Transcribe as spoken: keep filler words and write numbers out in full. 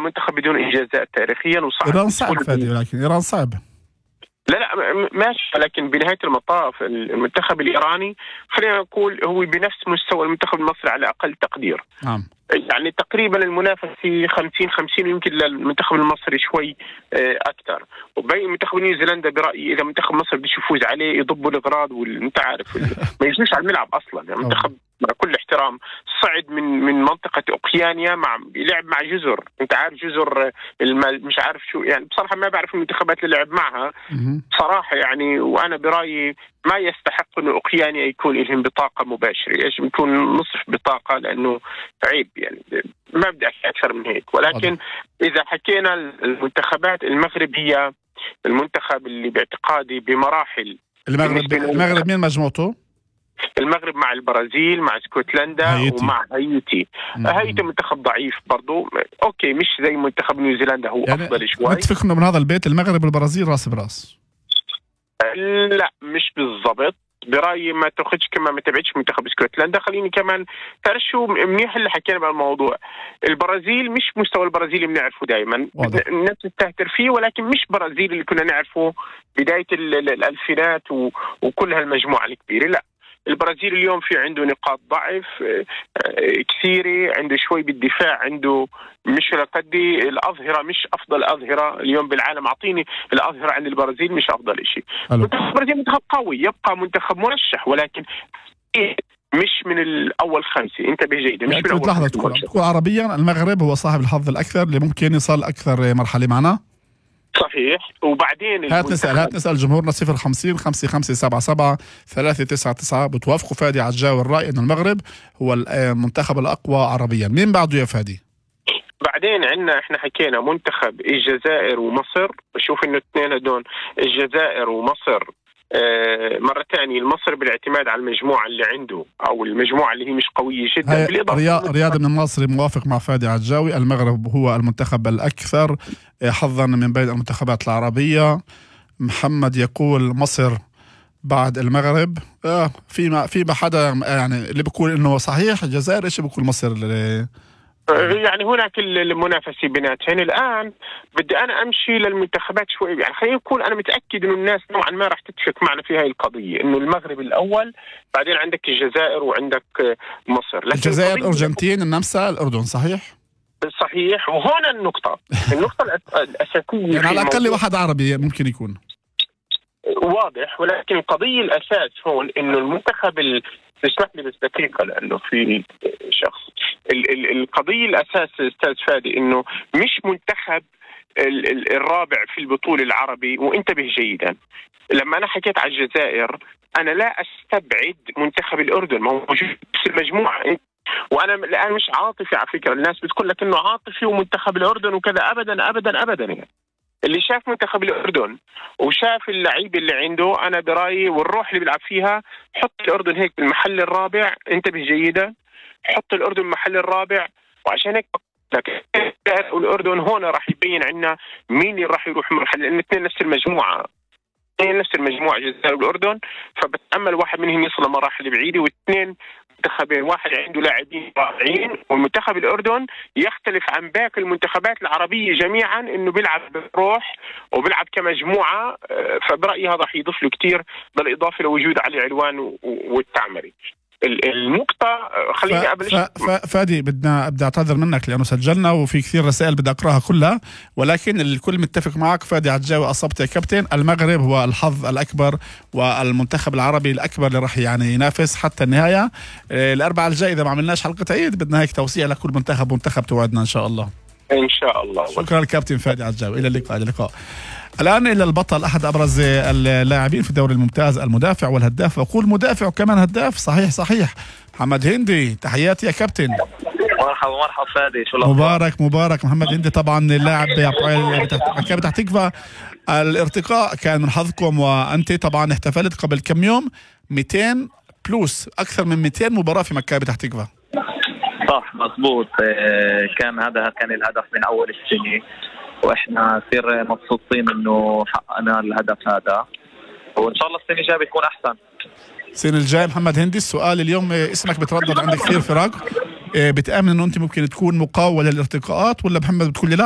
منتخب بدون إنجازات تاريخيا وصعب. إيران صعب فادي، ولكن إيران صعب. لا لا ماشي، لكن بنهاية المطاف المنتخب الإيراني خلينا نقول هو بنفس مستوى المنتخب المصري على أقل تقدير. نعم. يعني تقريبا المنافسة خمسين خمسين، يمكن للمنتخب المصري شوي أكثر. وبين المنتخب نيوزيلندا برأيي إذا منتخب مصر بده يفوز عليه يضبوا الأغراض والأنت عارف ما يجلس على الملعب أصلا. يعني منتخب مع كل احترام صعد من من منطقة أوقيانيا مع لعب مع جزر، أنت عارف جزر مش عارف شو، يعني بصراحة ما بعرف المنتخبات اللي لعب معها صراحة يعني. وأنا برأيي ما يستحق إنه أوقيانيا يكون لهم بطاقة مباشرة، إيش بيكون نصف بطاقة، لأنه عيب يعني. ما بدي أحكي أكثر من هيك. ولكن إذا حكينا المنتخبات، المغرب هي المنتخب اللي باعتقادي بمراحل. المغرب المغرب مين مجموعته؟ المغرب مع البرازيل، مع اسكتلندا، هايتي. ومع هايتي. هايتي منتخب ضعيف برضو، اوكي مش زي منتخب نيوزيلندا، هو يعني افضل شوي. متفقنا من هذا البيت المغرب والبرازيل راس براس؟ لا مش بالضبط برأيي. ما تاخذش كمان ما تبعدش منتخب اسكتلندا. خليني كمان ترشوا منيح اللي حكينا بالموضوع. البرازيل مش مستوى البرازيل اللي بنعرفه دائما، الناس تستهتر فيه، ولكن مش برازيل اللي كنا نعرفه بداية الألفينات وكل هالمجموعة الكبيرة. لا، البرازيل اليوم في عنده نقاط ضعف كثيرة، عنده شوي بالدفاع، عنده مش لقدي الأظهرة مش أفضل أظهرة اليوم بالعالم. أعطيني الأظهرة عند البرازيل مش أفضل شيء. منتخب البرازيل منتخب قوي، يبقى منتخب مرشح، ولكن مش من الأول خمسة. انتبه جيدا، مش من الأول خمسة. تقول عربيا المغرب هو صاحب الحظ الأكثر اللي ممكن يصل أكثر مرحلة معنا. صحيح. وبعدين هات نسأل هات نسأل جمهورنا صفر خمسين خمسة خمسة سبعة سبعة ثلاثة تسعة تسعة. بتوافقوا فادي عجاوي الرأي إنه المغرب هو المنتخب الأقوى عربيا؟ مين بعده يا فادي؟ بعدين عندنا احنا حكينا منتخب الجزائر ومصر. بشوف إنه اثنين هدول الجزائر ومصر آه مرة ثانية المصر بالاعتماد على المجموعة اللي عنده أو المجموعة اللي هي مش قوية جدا. رياض رياض من المصري موافق مع فادي عجاوي، المغرب هو المنتخب الأكثر حظا من بين المنتخبات العربية. محمد يقول مصر بعد المغرب. آه في ما في ما حدا يعني اللي بيقول إنه صحيح الجزائر، إيش بيقول مصر اللي يعني هناك المنافسة بيناتهم. الآن بدي أنا أمشي للمنتخبات شوي، يعني خلينا نقول أنا متأكد إنه الناس نوعا ما راح تتفق معنا في هاي القضية، إنه المغرب الأول، بعدين عندك الجزائر وعندك مصر. الجزائر، الأرجنتين، النمسا، الأردن. صحيح صحيح. وهنا النقطة النقطة الأساسية يعني على الأقل واحد عربي ممكن يكون واضح. ولكن القضية الأساس هون إنه المنتخب ال... اسمح لي بس دقيقة لأنه في شخص. ال... ال... القضية الأساس أستاذ فادي إنه مش منتخب ال... ال... الرابع في البطولة العربي. وانتبه جيدا، لما أنا حكيت على الجزائر أنا لا أستبعد منتخب الأردن، ما هو موجود في المجموعة. وأنا الآن مش عاطفي على فكرة، الناس بتقول لك إنه عاطفي ومنتخب الأردن وكذا. أبدا أبدا أبدا يعني. اللي شاف منتخب الأردن وشاف اللعيبة اللي عنده، أنا برأيي والروح اللي بيلعب فيها، حط الأردن هيك بالمحل الرابع. انتبه جيدا، حط الأردن بالمحل الرابع. وعشان هيك الأردن هون راح يبين عنا مين اللي راح يروح مرحلة، لأن الاثنين نفس المجموعة، اثنين نفس المجموعة الجزائر والأردن. فبتأمل واحد منهم يصل لمراحل بعيدة، واثنين منتخبين واحد عنده لاعبين رائعين. والمنتخب الأردن يختلف عن باقي المنتخبات العربية جميعا إنه بيلعب بروح وبيلعب كمجموعة. فبرأيي هذا راح يضيف له كتير، بالإضافة لوجود علي علوان والتعمري. النقطة خليني أبلش. فادي بدنا بدي أعتذر منك لأنه سجلنا وفي كثير رسائل بدي أقرأها كلها، ولكن الكل متفق معك. فادي عجاوي أصبت يا كابتن، المغرب هو الحظ الأكبر والمنتخب العربي الأكبر اللي راح يعني ينافس حتى النهاية. الأربعة الجاي إذا ما عملناش حلقة عيد بدنا هيك توسيع لكل منتخب منتخب توعدنا إن شاء الله. إن شاء الله. شكرا الكابتن فادي عجاوي، إلى اللقاء. إلى اللقاء. الآن إلى البطل، أحد أبرز اللاعبين في الدوري الممتاز، المدافع والهداف، وأقول مدافع وكمان هداف. صحيح صحيح. محمد هندي، تحياتي يا كابتن. مرحبا مرحبا فادي، شو الأخبار؟ مبارك مبارك. محمد هندي طبعا اللاعب مكابي بتاع تكفى. الارتقاء كان من حظكم، وأنت طبعا احتفلت قبل كم يوم مئتين بلوس، أكثر من مئتين مباراة في مكابي بتاع تكفى. صح مضبوط. كان هذا كان الهدف من أول السنة، واحنا كثير مبسوطين انه حققنا الهدف هذا، وان شاء الله السنه الجايه بتكون احسن. السنه الجايه. محمد هندي، السؤال اليوم، اسمك بتردد عند كثير فرق، بتامن انه انت ممكن تكون مقاول للارتقاءات، ولا محمد بتقول لي لا